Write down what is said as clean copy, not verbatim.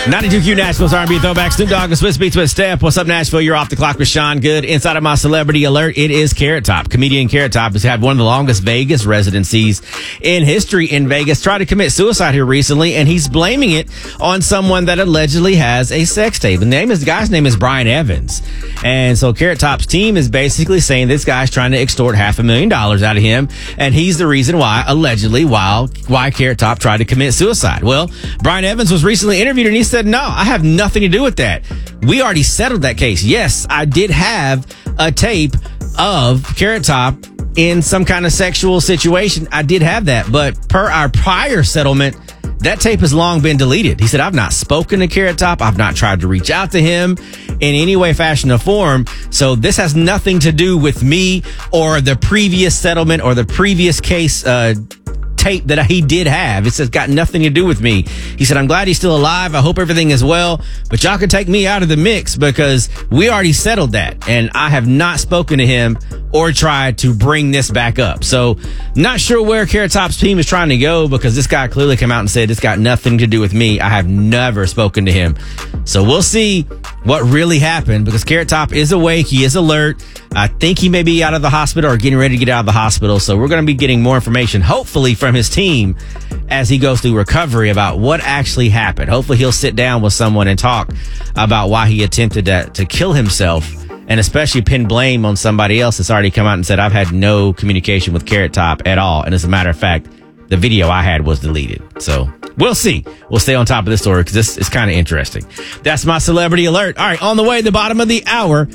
92Q Nashville's R&B Throwback. Snoop Dogg and Swiss Beats with Steph. What's up, Nashville? You're off the clock with Sean Good. Inside of my celebrity alert, it is Carrot Top. Comedian Carrot Top has had one of the longest Vegas residencies in history in Vegas. Tried to commit suicide here recently, and he's blaming it on someone that allegedly has a sex tape. And the guy's name is Brian Evans. And so Carrot Top's team is basically saying this guy's trying to extort $500,000 out of him, and he's the reason why, allegedly, why Carrot Top tried to commit suicide. Well, Brian Evans was recently interviewed, and he said, no, I have nothing to do with that. We already settled that case. Yes, I did have a tape of Carrot Top in some kind of sexual situation. I did have that, but per our prior settlement, that tape has long been deleted. He said, I've not spoken to Carrot Top. I've not tried to reach out to him in any way, fashion, or form. So this has nothing to do with me or the previous settlement or the previous case tape that he did have. It says got nothing to do with me. He said, I'm glad he's still alive. I hope everything is well, but y'all can take me out of the mix because we already settled that. And I have not spoken to him or tried to bring this back up. So not sure where Carrot Top's team is trying to go because this guy clearly came out and said, it's got nothing to do with me. I have never spoken to him. So we'll see what really happened because Carrot Top is awake. He is alert. I think he may be out of the hospital or getting ready to get out of the hospital. So we're going to be getting more information, hopefully from his team as he goes through recovery about what actually happened. Hopefully he'll sit down with someone and talk about why he attempted to kill himself and especially pin blame on somebody else that's already come out and said, I've had no communication with Carrot Top at all. And as a matter of fact, the video I had was deleted. So we'll see. We'll stay on top of this story because this is kind of interesting. That's my celebrity alert. All right, on the way, the bottom of the hour.